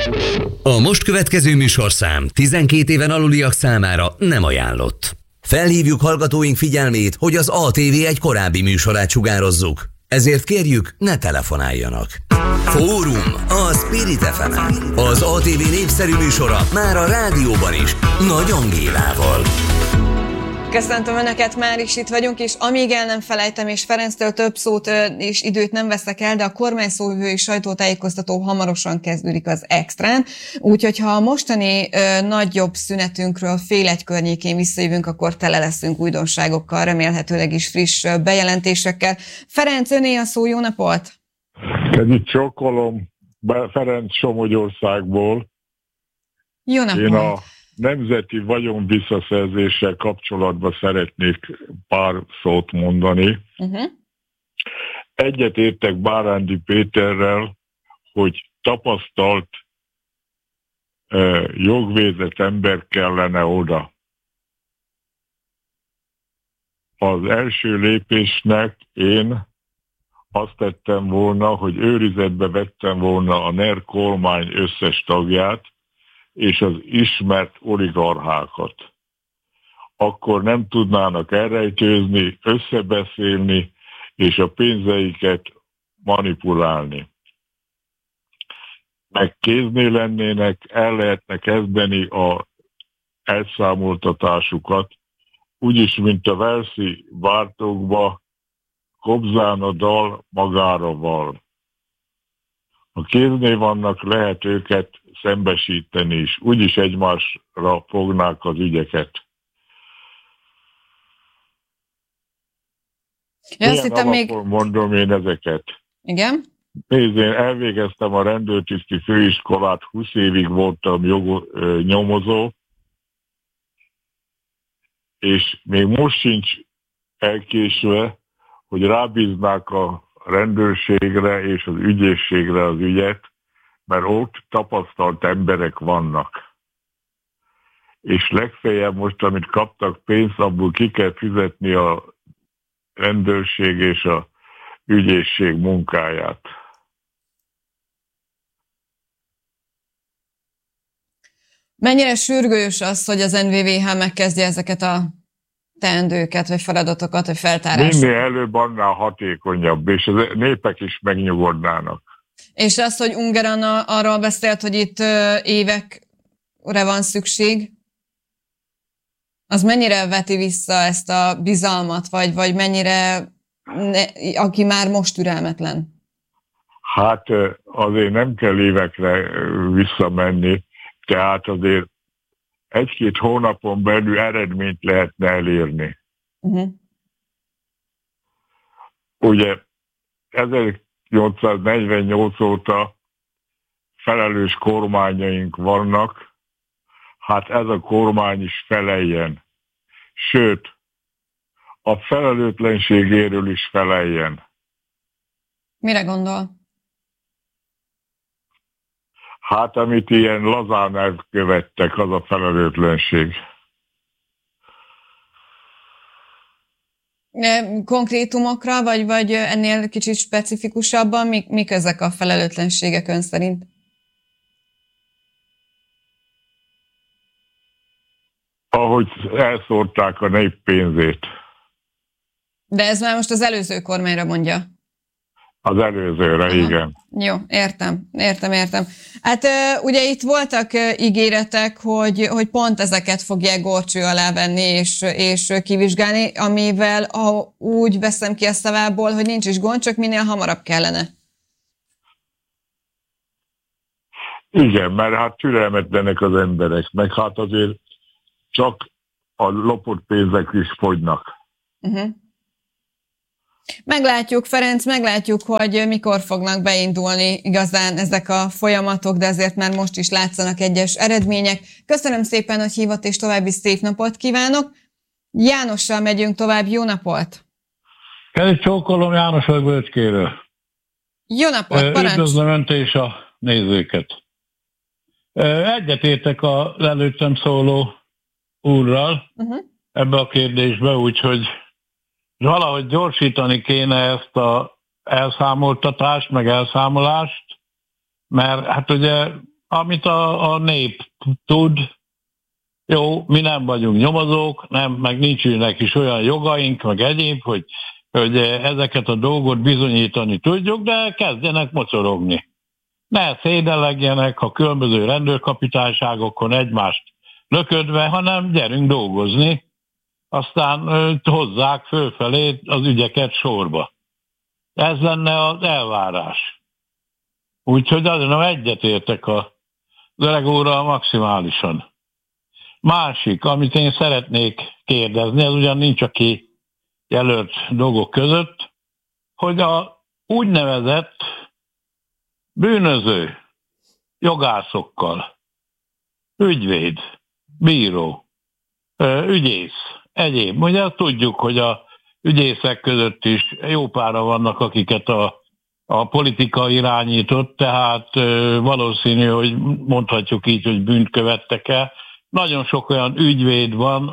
A most következő műsorszám 12 éven aluliak számára nem ajánlott. Felhívjuk hallgatóink figyelmét, hogy az ATV egy korábbi műsorát sugározzuk. Ezért kérjük, ne telefonáljanak. Fórum a Spirit FM-en. Az ATV népszerű műsora már a rádióban is. Nagy Angélával. Köszöntöm Önöket, már is itt vagyunk, és amíg el nem felejtem, és Ferenctől több szót és időt nem veszek el, de a kormányszóvivői sajtótájékoztató hamarosan kezdődik az Extrán. Úgyhogy ha a mostani nagyobb szünetünkről fél egy környékén visszajövünk, akkor tele leszünk újdonságokkal, remélhetőleg is friss bejelentésekkel. Ferenc, öné a szó, jó napot! Kedves csókolom, Ferenc Somogyországból. Jó napot! Én a nemzeti vagyon visszaszerzéssel kapcsolatban szeretnék pár szót mondani. Egyetértek Bárándi Péterrel, hogy tapasztalt jogvédett ember kellene oda. Az első lépésnek én azt tettem volna, hogy őrizetbe vettem volna a NER kormány összes tagját, és az ismert oligarchákat. Akkor nem tudnának elrejtőzni, összebeszélni, és a pénzeiket manipulálni. Meg kéznél lennének, el lehetne kezdeni az elszámoltatásukat, úgyis, mint a Velszi Bártokba, Kobzán a dal magára val. Ha kéznél vannak, lehet őket szembesíteni is. Úgyis egymásra fognák az ügyeket. Mondom én ezeket. Igen? Nézd, én elvégeztem a rendőrtiszti főiskolát, 20 évig voltam nyomozó, és még most sincs elkésve, hogy rábíznák a rendőrségre és az ügyészségre az ügyet, mert ott tapasztalt emberek vannak. És legfeljebb most, amit kaptak pénzt, abból ki kell fizetni a rendőrség és a ügyészség munkáját. Mennyire sürgős az, hogy az NVVH megkezdje ezeket a teendőket, vagy feladatokat, vagy feltárásokat? Minél előbb annál hatékonyabb, és a népek is megnyugodnának. És az, hogy Ungeran arról beszélt, hogy itt évekre van szükség, az mennyire veti vissza ezt a bizalmat, vagy mennyire, aki már most türelmetlen? Hát azért nem kell évekre visszamenni, tehát azért 1-2 hónapon belül eredményt lehetne elérni. Ugye 1848 óta felelős kormányaink vannak, hát ez a kormány is feleljen. Sőt, a felelőtlenségéről is feleljen. Mire gondol? Hát, amit ilyen lazán elkövettek, az a felelőtlenség. Konkrétumokra, vagy ennél kicsit specifikusabban, mik ezek a felelőtlenségek ön szerint? Ahogy elszórták a nép pénzét. De ez már most az előző kormányra mondja. Az előzőre, aha. Igen. Jó, értem. Hát ugye itt voltak ígéretek, hogy pont ezeket fogják górcső alá venni és kivizsgálni, amivel úgy veszem ki a szavából, hogy nincs is gond, csak minél hamarabb kellene. Igen, mert hát türelmetlenek az emberek, meg hát azért csak a lopott pénzek is fogynak. Meglátjuk, Ferenc, hogy mikor fognak beindulni igazán ezek a folyamatok, de azért már most is látszanak egyes eredmények. Köszönöm szépen, hogy hívott, és további szép napot kívánok. Jánossal megyünk tovább, jó napot! Kedves csókolom, János vagyok Bölcskéről. Jó napot, parancs! Üdvözlöm Önt és a nézőket. Egyetértek az előttem szóló úrral ebbe a kérdésbe, úgyhogy valahogy gyorsítani kéne ezt az elszámoltatást, meg elszámolást, mert hát ugye amit a nép tud. Jó, mi nem vagyunk nyomozók, nem, meg nincs is olyan jogaink, meg egyéb, hogy ezeket a dolgot bizonyítani tudjuk, de kezdjenek mocorogni. Ne szédellegjenek a különböző rendőrkapitányságokon egymást löködve, hanem gyerünk dolgozni, aztán hozzák fölfelé az ügyeket sorba. Ez lenne az elvárás. Úgyhogy azért egyetértek az öreg úrral maximálisan. Másik, amit én szeretnék kérdezni, ez ugyan nincs a jelölt dolgok között, hogy a úgynevezett bűnöző jogászokkal, ügyvéd, bíró, ügyész, egyéb. Ugye tudjuk, hogy a ügyészek között is jó pára vannak, akiket a politika irányított, tehát valószínű, hogy mondhatjuk így, hogy bűnt követtek el. Nagyon sok olyan ügyvéd van,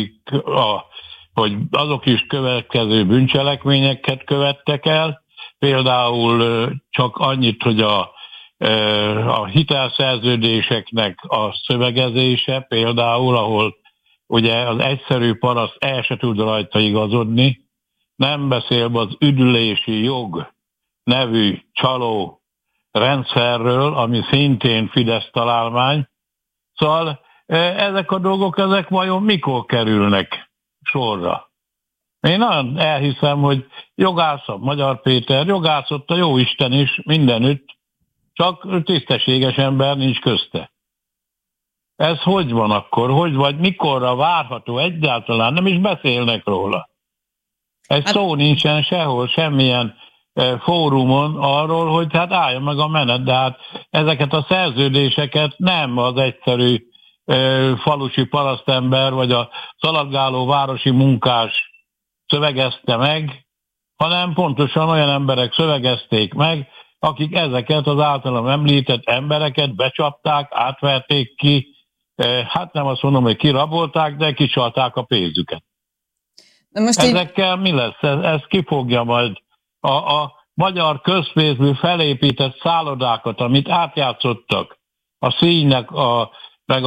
hogy azok is következő bűncselekményeket követtek el. Például csak annyit, hogy a hitelszerződéseknek a szövegezése, például, ahol ugye az egyszerű paraszt el se tud rajta igazodni, nem beszélve az üdülési jog nevű csaló rendszerről, ami szintén Fidesz találmány. Szóval ezek a dolgok, ezek vajon mikor kerülnek sorra? Én nagyon elhiszem, hogy jogász a Magyar Péter, jogászott a Jóisten is mindenütt, csak tisztességes ember nincs közte. Ez hogy van akkor? Hogy vagy mikorra várható? Egyáltalán nem is beszélnek róla. Egy szó nincsen sehol, semmilyen fórumon arról, hogy hát álljon meg a menet, de hát ezeket a szerződéseket nem az egyszerű falusi parasztember vagy a szaladgáló városi munkás szövegezte meg, hanem pontosan olyan emberek szövegezték meg, akik ezeket az általam említett embereket becsapták, átverték ki, hát nem azt mondom, hogy kirabolták, de kicsalták a pénzüket. Ezekkel mi lesz? Ez ki fogja majd a magyar közpénzből felépített szállodákat, amit átjátszottak a Szíjnek, meg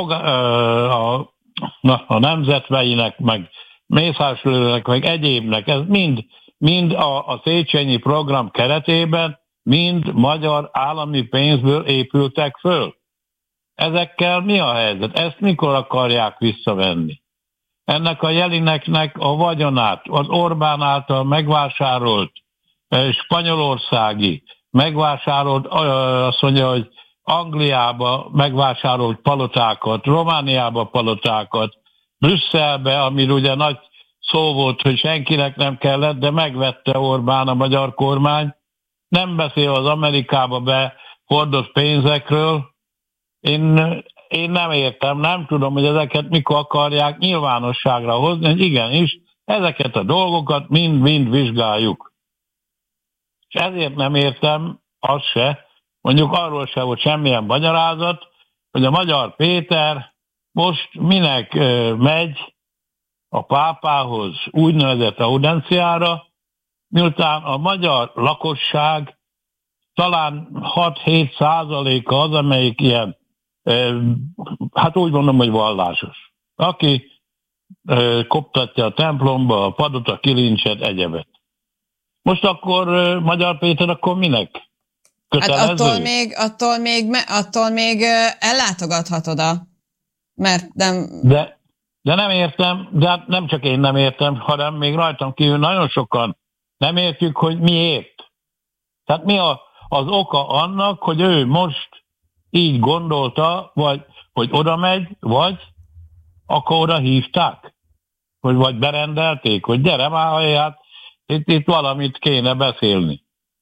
a Nemzetveinek, meg Mészáros-Lőrinek, meg egyébnek, ez mind a Széchenyi program keretében, mind magyar állami pénzből épültek föl. Ezekkel mi a helyzet? Ezt mikor akarják visszavenni? Ennek a Jelineknek a vagyonát, az Orbán által megvásárolt spanyolországi, megvásárolt, azt mondja, hogy Angliába megvásárolt palotákat, Romániába palotákat, Brüsszelbe, amiről ugye nagy szó volt, hogy senkinek nem kellett, de megvette Orbán, a magyar kormány. Nem beszél az Amerikába behordott pénzekről. Én nem értem, nem tudom, hogy ezeket mikor akarják nyilvánosságra hozni, hogy igenis, ezeket a dolgokat mind vizsgáljuk. És ezért nem értem azt se, mondjuk arról se volt semmilyen magyarázat, hogy a Magyar Péter most minek megy a pápához úgynevezett audenciára, miután a magyar lakosság talán 6-7% az, amelyik ilyen, hát úgy mondom, hogy vallásos. Aki koptatja a templomba a padot, a kilincset, egyebet. Most akkor Magyar Péter, akkor minek? Kötelező? Hát attól még ellátogathat oda. Mert nem... De nem értem, de hát nem csak én nem értem, hanem még rajtam kívül nagyon sokan nem értjük, hogy miért. Tehát mi az oka annak, hogy ő most így gondolta, vagy hogy oda megy, vagy akkor oda hívták, vagy berendelték, hogy gyere már, hát itt valamit kéne beszélni.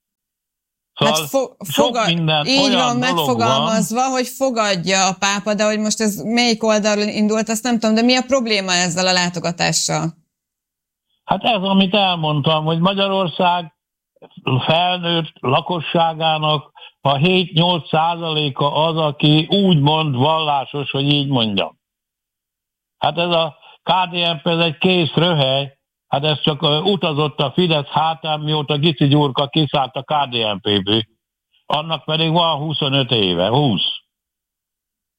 Szóval hát így van megfogalmazva, hogy fogadja a pápa, de hogy most ez melyik oldalról indult, azt nem tudom, de mi a probléma ezzel a látogatással? Hát ez, amit elmondtam, hogy Magyarország felnőtt lakosságának a 7-8%-a az, aki úgy mond vallásos, hogy így mondjam. Hát ez a KDNP, ez egy kész röhely, hát ez csak utazott a Fidesz hátán, mióta Gici Gyurka kiszállt a KDNP-ből. Annak pedig van 25 éve, 20.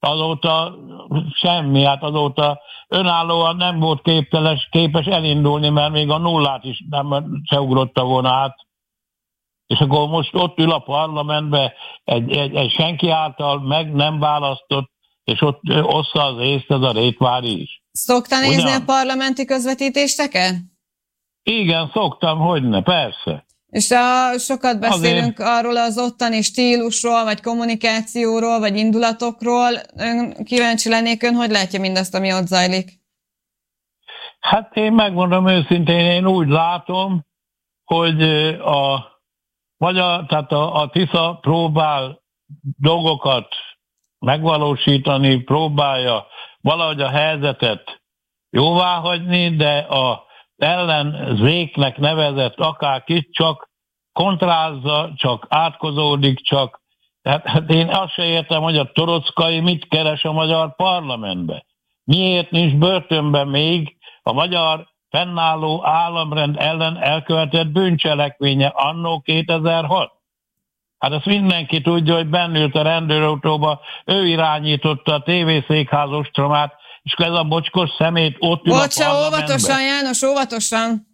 Azóta semmi, hát azóta önállóan nem volt képes elindulni, mert még a nullát is se ugrotta volna át. És akkor most ott ül a parlamentben egy senki által meg nem választott, és ott ossza az észt ez a Rétvári is. Szokta nézni a parlamenti közvetítéseket? Igen, szoktam, hogyne, persze. És sokat beszélünk arról az ottani stílusról, vagy kommunikációról, vagy indulatokról. Kíváncsi lennék, ön hogy látja mindazt, ami ott zajlik? Hát én megmondom őszintén, én úgy látom, hogy tehát a Tisza próbál dolgokat megvalósítani, próbálja valahogy a helyzetet jóváhagyni, de a ellenzéknek nevezett akárkit csak kontrázza, csak átkozódik, csak... Hát én azt se értem, hogy a Torockai mit keres a magyar parlamentbe. Miért nincs börtönben még a magyar fennálló államrend ellen elkövetett bűncselekménye annó 2006? Hát ezt mindenki tudja, hogy bennült a rendőrautóba, ő irányította a tévészékház ostromát, és ez a bocskos szemét ott ül a parlamentben. Óvatosan, János, óvatosan.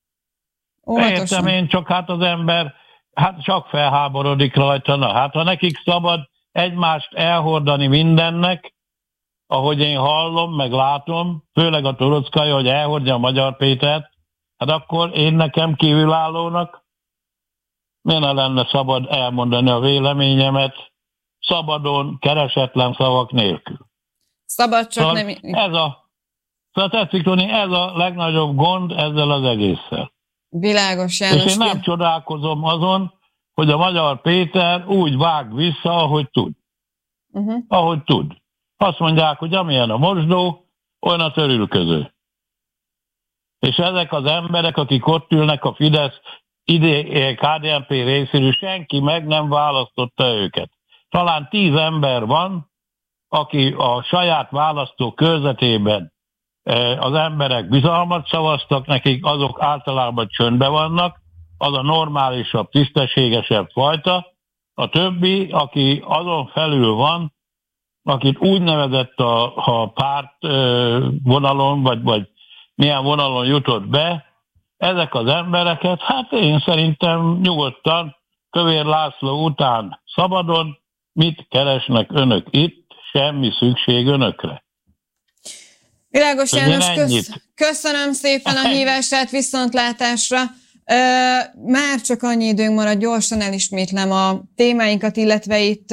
Értem én, csak hát az ember csak felháborodik rajta. Na, hát ha nekik szabad egymást elhordani mindennek, ahogy én hallom, meg látom, főleg a Torockai, hogy elhordja a Magyar Pétert, hát akkor én nekem kívülállónak miért ne lenne szabad elmondani a véleményemet szabadon, keresetlen szavak nélkül. Szabad, csak szóval nem... Szóval tetszik tudni, ez a legnagyobb gond ezzel az egésszel. Világos, János. És én nem csodálkozom azon, hogy a Magyar Péter úgy vág vissza, ahogy tud. Ahogy tud. Azt mondják, hogy amilyen a mosdó, olyan a törülköző. És ezek az emberek, akik ott ülnek a Fidesz KDNP részéről, senki meg nem választotta őket. Talán 10 ember van, aki a saját választó körzetében az emberek bizalmat szavaztak nekik, azok általában csöndben vannak, az a normálisabb, tisztességesebb fajta. A többi, aki azon felül van, akit úgy nevezett a párt vonalon, vagy milyen vonalon jutott be, ezek az embereket, hát én szerintem nyugodtan Kövér László után szabadon, mit keresnek önök itt, semmi szükség önökre. Világos, János, köszönöm szépen a hívását, viszontlátásra. Már csak annyi időnk marad, gyorsan elismétlem a témáinkat, illetve itt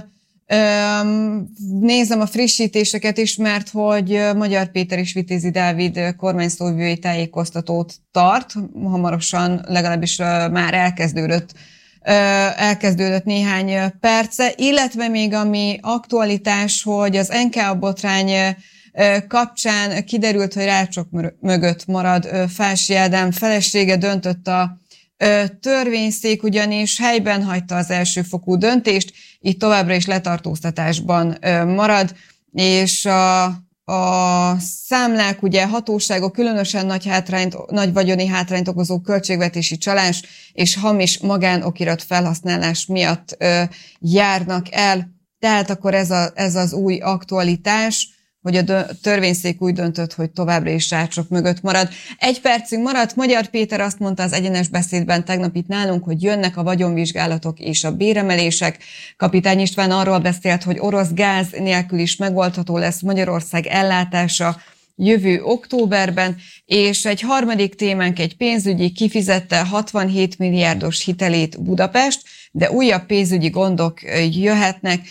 nézem a frissítéseket is, mert hogy Magyar Péter és Vitézi Dávid kormányszóvivői tájékoztatót tart, hamarosan legalábbis már elkezdődött néhány perce, illetve még ami aktualitás, hogy az NK botrány kapcsán kiderült, hogy rácsok mögött marad Fási Ádám felesége, döntött a törvényszék, ugyanis helyben hagyta az elsőfokú döntést, így továbbra is letartóztatásban marad, és a számlák, ugye hatóságok különösen nagy vagyoni hátrányt okozó költségvetési csalás és hamis magánokirat felhasználás miatt járnak el. Tehát akkor ez az új aktualitás, hogy a törvényszék úgy döntött, hogy továbbra is rácsok mögött marad. Egy percünk maradt. Magyar Péter azt mondta az Egyenes Beszédben tegnap itt nálunk, hogy jönnek a vagyonvizsgálatok és a béremelések. Kapitány István arról beszélt, hogy orosz gáz nélkül is megoldható lesz Magyarország ellátása jövő októberben, és egy harmadik témánk, egy pénzügyi, kifizette 67 milliárdos hitelét Budapest, de újabb pénzügyi gondok jöhetnek.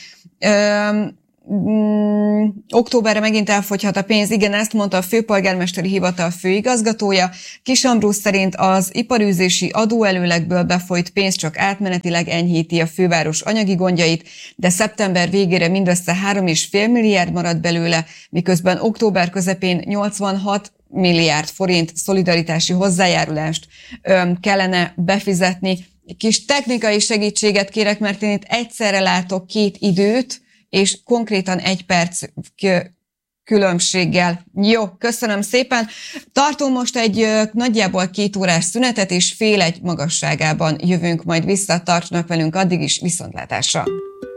Októberre megint elfogyhat a pénz, igen, ezt mondta a főpolgármesteri hivatal főigazgatója. Kis Ambrus szerint az iparűzési adóelőlegből befolyt pénz csak átmenetileg enyhíti a főváros anyagi gondjait, de szeptember végére mindössze 3,5 milliárd marad belőle, miközben október közepén 86 milliárd forint szolidaritási hozzájárulást kellene befizetni. Kis technikai segítséget kérek, mert én itt egyszerre látok két időt, és konkrétan 1 perc különbséggel. Jó, köszönöm szépen. Tartunk most egy nagyjából 2 órás szünetet, és 12:30 magasságában jövünk majd vissza. Tartsanak velünk addig is, viszontlátásra!